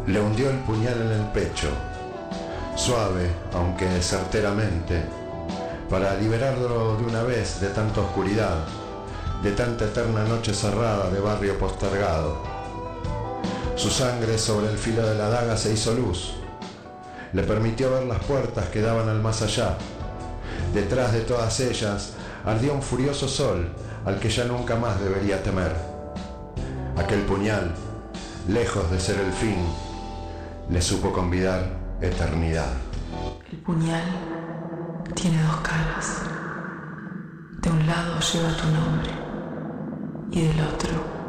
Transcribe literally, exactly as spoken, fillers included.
Le hundió el puñal en el pecho, suave, aunque certeramente, para liberarlo de una vez de tanta oscuridad, de tanta eterna noche cerrada de barrio postergado. Su sangre sobre el filo de la daga se hizo luz, le permitió ver las puertas que daban al más allá. Detrás de todas ellas ardía un furioso sol al que ya nunca más debería temer. Aquel puñal, lejos de ser el fin, le supo convidar eternidad. El puñal tiene dos caras. De un lado lleva tu nombre y del otro